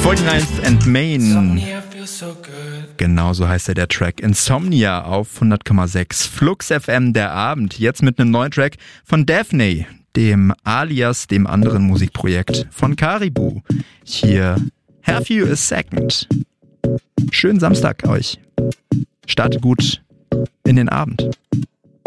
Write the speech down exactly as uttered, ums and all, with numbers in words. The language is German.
forty-ninth and Main. Genau so heißt ja der Track. Insomnia auf hundert Komma sechs. Flux F M, der Abend. Jetzt mit einem neuen Track von Daphne, dem alias dem anderen Musikprojekt von Caribou. Hier, Have You a Second. Schönen Samstag euch. Startet gut in den Abend.